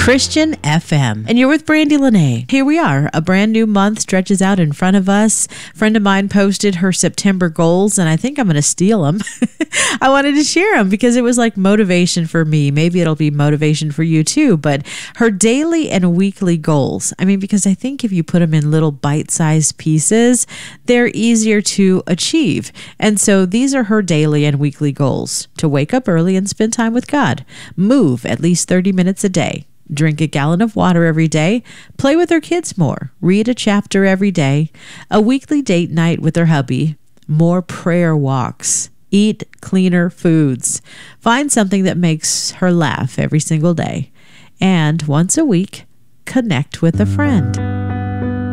Christian FM. And you're with Brandy Lene. Here we are. A brand new month stretches out in front of us. A friend of mine posted her September goals, and I think I'm going to steal them. I wanted to share them because it was like motivation for me. Maybe it'll be motivation for you too. But her daily and weekly goals. I mean, because I think if you put them in little bite-sized pieces, they're easier to achieve. And so these are her daily and weekly goals: to wake up early and spend time with God, move at least 30 minutes a day, drink a gallon of water every day, play with her kids more, read a chapter every day, a weekly date night with her hubby, more prayer walks, eat cleaner foods, find something that makes her laugh every single day, and once a week, connect with a friend.